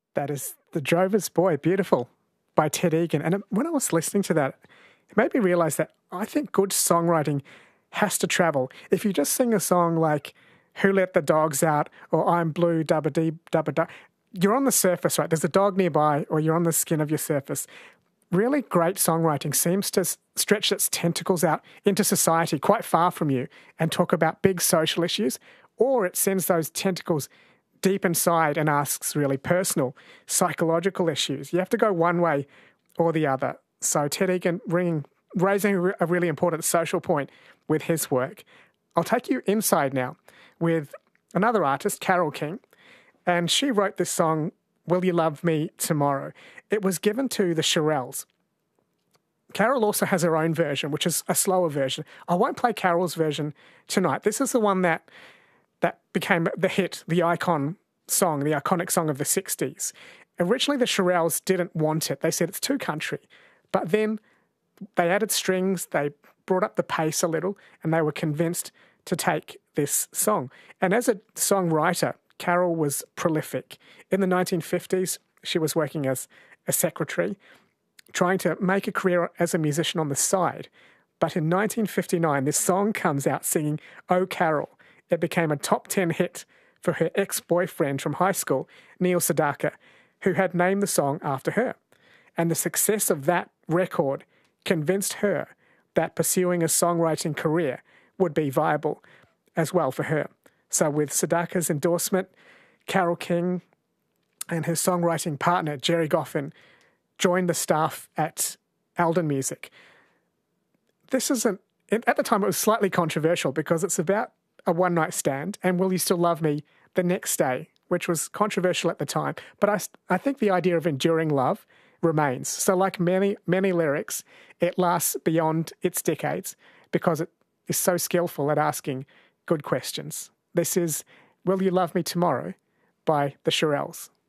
That is The Drover's Boy, beautiful, by Ted Egan. And when I was listening to that, it made me realize that I think good songwriting has to travel. If you just sing a song like Who Let the Dogs Out or I'm Blue, Dubba Dee, Dubba Da, you're on the surface, right? There's a dog nearby or you're on the skin of your surface. Really great songwriting seems to stretch its tentacles out into society quite far from you and talk about big social issues, or it sends those tentacles deep inside and asks really personal psychological issues. You have to go one way or the other. So Ted Egan raising a really important social point with his work. I'll take you inside now with another artist, Carole King, and she wrote this song, Will You Love Me Tomorrow? It was given to the Shirelles. Carole also has her own version, which is a slower version. I won't play Carole's version tonight. This is the one that became the hit, the iconic song of the 60s. Originally, the Shirelles didn't want it. They said it's too country. But then they added strings, they brought up the pace a little, and they were convinced to take this song. And as a songwriter, Carole was prolific. In the 1950s, she was working as a secretary, trying to make a career as a musician on the side. But in 1959, this song comes out singing, Oh, Carole. It became a top 10 hit for her ex-boyfriend from high school, Neil Sedaka, who had named the song after her. And the success of that record convinced her that pursuing a songwriting career would be viable as well for her. So with Sedaka's endorsement, Carole King and her songwriting partner, Jerry Goffin, joined the staff at Alden Music. At the time it was slightly controversial because it's about a one-night stand and Will You Still Love Me the next day, which was controversial at the time. But I think the idea of enduring love remains. So like many lyrics, it lasts beyond its decades because it is so skillful at asking good questions. This is Will You Love Me Tomorrow by the Shirelles.